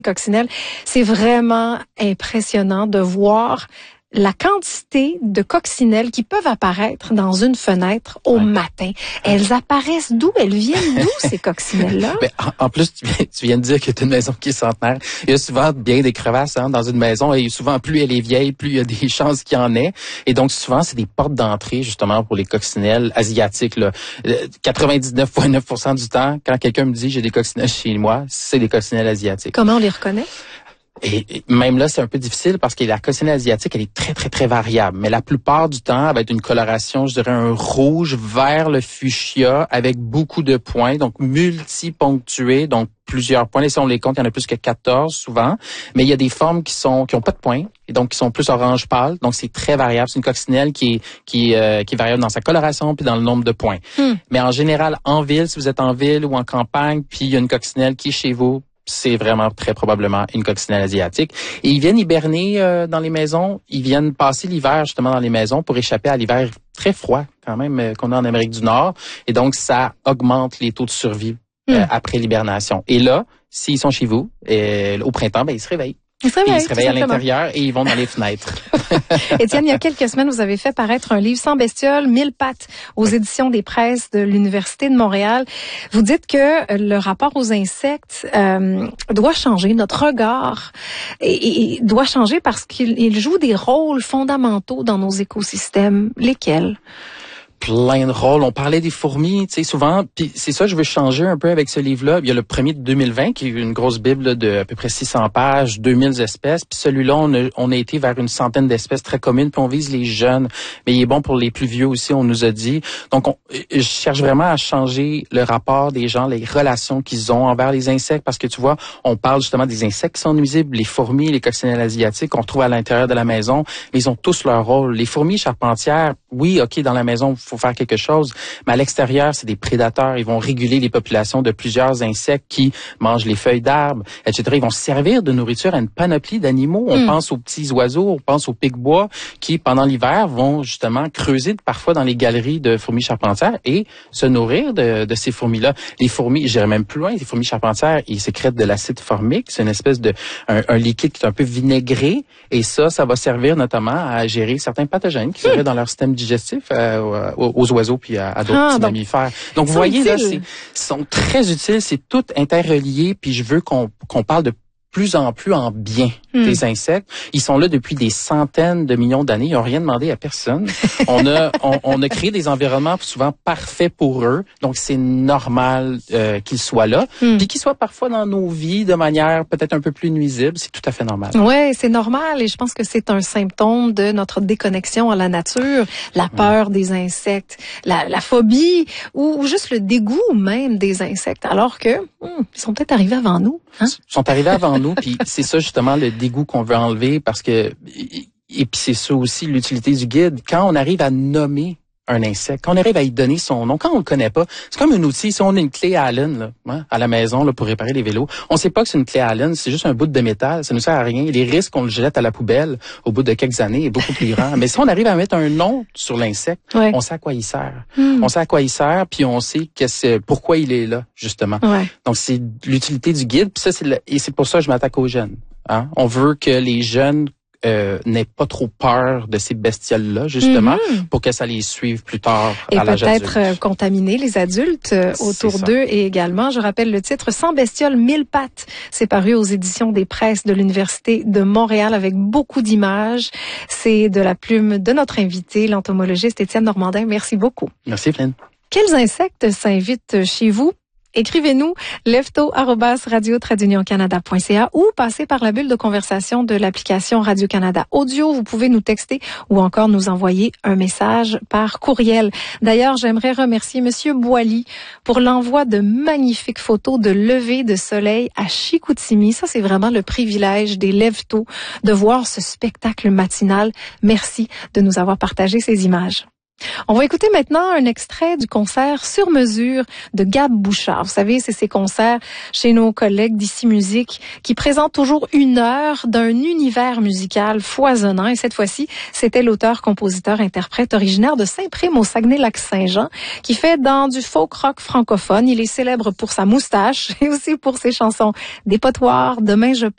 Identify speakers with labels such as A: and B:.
A: coccinelle. C'est vraiment impressionnant de voir la quantité de coccinelles qui peuvent apparaître dans une fenêtre au matin. Elles apparaissent d'où? Elles viennent d'où, ces coccinelles-là?
B: Ben, en plus, tu viens de dire que tu as une maison qui est centenaire. Il y a souvent bien des crevasses dans une maison et souvent, plus elle est vieille, plus il y a des chances qu'il y en ait. Et donc, souvent, c'est des portes d'entrée, justement, pour les coccinelles asiatiques. 99,9% du temps, quand quelqu'un me dit j'ai des coccinelles chez moi, c'est des coccinelles asiatiques.
A: Comment on les reconnaît?
B: Et même là, c'est un peu difficile parce que la coccinelle asiatique, elle est très, très, très variable. Mais la plupart du temps, elle va être une coloration, je dirais, un rouge vers le fuchsia avec beaucoup de points, donc multiponctués, donc plusieurs points. Et si on les compte, il y en a plus que 14 souvent. Mais il y a des formes qui ont pas de points et donc qui sont plus orange pâle. Donc c'est très variable. C'est une coccinelle qui est variable dans sa coloration puis dans le nombre de points. Mais en général, en ville, si vous êtes en ville ou en campagne, puis il y a une coccinelle qui est chez vous, c'est vraiment très probablement une coccinelle asiatique. Et ils viennent hiberner dans les maisons. Ils viennent passer l'hiver justement dans les maisons pour échapper à l'hiver très froid quand même qu'on a en Amérique du Nord. Et donc, ça augmente les taux de survie après l'hibernation. Et là, s'ils sont chez vous, au printemps, ben ils se réveillent. Ils se réveillent à l'intérieur et ils vont dans les fenêtres.
A: Étienne, il y a quelques semaines, vous avez fait paraître un livre Sans bestioles, 1000 pattes aux éditions des presses de l'Université de Montréal. Vous dites que le rapport aux insectes doit changer, notre regard et doit changer parce qu'il joue des rôles fondamentaux dans nos écosystèmes. Lesquels?
B: Plein de rôles. On parlait des fourmis, tu sais, souvent, puis c'est ça, je veux changer un peu avec ce livre-là. Il y a le premier de 2020, qui est une grosse bible là, de à peu près 600 pages, 2000 espèces. Puis celui-là, on a été vers une centaine d'espèces très communes, puis on vise les jeunes. Mais il est bon pour les plus vieux aussi, on nous a dit. Donc, je cherche vraiment à changer le rapport des gens, les relations qu'ils ont envers les insectes, parce que tu vois, on parle justement des insectes qui sont nuisibles, les fourmis, les coccinelles asiatiques qu'on retrouve à l'intérieur de la maison, mais ils ont tous leur rôle. Les fourmis charpentières, oui, OK, dans la maison, faut faire quelque chose, mais à l'extérieur, c'est des prédateurs. Ils vont réguler les populations de plusieurs insectes qui mangent les feuilles d'arbres, etc. Ils vont servir de nourriture à une panoplie d'animaux. On pense aux petits oiseaux, on pense aux pics-bois qui, pendant l'hiver, vont justement creuser parfois dans les galeries de fourmis charpentières et se nourrir de ces fourmis-là. Les fourmis, j'irais même plus loin, les fourmis charpentières, ils sécrètent de l'acide formique. C'est une espèce de un liquide qui est un peu vinaigré et ça va servir notamment à gérer certains pathogènes qui seraient dans leur système digestif aux oiseaux puis à d'autres petits mammifères. Donc vous voyez là, sont très utiles, c'est tout interrelié puis je veux qu'on parle de plus en plus en bien des insectes. Ils sont là depuis des centaines de millions d'années. Ils n'ont rien demandé à personne. On a créé des environnements souvent parfaits pour eux. Donc, c'est normal qu'ils soient là. Puis qu'ils soient parfois dans nos vies de manière peut-être un peu plus nuisible. C'est tout à fait normal.
A: Oui, c'est normal. Et je pense que c'est un symptôme de notre déconnexion à la nature. La peur des insectes, la phobie ou juste le dégoût même des insectes. Alors que ils sont peut-être arrivés avant nous. Hein?
B: Ils sont arrivés avant nous. Puis c'est ça justement le dégoût qu'on veut enlever parce que et puis c'est ça aussi l'utilité du guide. Quand on arrive à nommer un insecte, quand on arrive à y donner son nom, quand on le connaît pas, c'est comme un outil. Si on a une clé Allen là, à la maison là, pour réparer les vélos, on sait pas que c'est une clé Allen, c'est juste un bout de métal, ça nous sert à rien. Les risques qu'on le jette à la poubelle au bout de quelques années est beaucoup plus grand. Mais si on arrive à mettre un nom sur l'insecte, on sait à quoi il sert. On sait à quoi il sert, puis on sait pourquoi il est là justement. Donc c'est l'utilité du guide, puis ça et c'est pour ça que je m'attaque aux jeunes. Hein? On veut que les jeunes n'aient pas trop peur de ces bestioles-là, justement, pour que ça les suive plus tard à l'âge adulte.
A: Et peut-être contaminer les adultes autour d'eux et également. Je rappelle le titre, Sans bestioles, 1000 pattes. C'est paru aux éditions des presses de l'Université de Montréal avec beaucoup d'images. C'est de la plume de notre invité, l'entomologiste Étienne Normandin. Merci beaucoup.
B: Merci, Flynn.
A: Quels insectes s'invitent chez vous? Écrivez-nous lefto@radio-canada.ca ou passez par la bulle de conversation de l'application Radio-Canada Audio. Vous pouvez nous texter ou encore nous envoyer un message par courriel. D'ailleurs, j'aimerais remercier Monsieur Boily pour l'envoi de magnifiques photos de lever de soleil à Chicoutimi. Ça, c'est vraiment le privilège des lève-tôt de voir ce spectacle matinal. Merci de nous avoir partagé ces images. On va écouter maintenant un extrait du concert Sur mesure de Gab Bouchard. Vous savez, c'est ces concerts chez nos collègues d'Ici Musique qui présentent toujours 1 heure d'un univers musical foisonnant. Et cette fois-ci, c'était l'auteur-compositeur-interprète originaire de Saint-Prime au Saguenay-Lac-Saint-Jean qui fait dans du folk rock francophone. Il est célèbre pour sa moustache et aussi pour ses chansons Dépotoir, Demain je pars.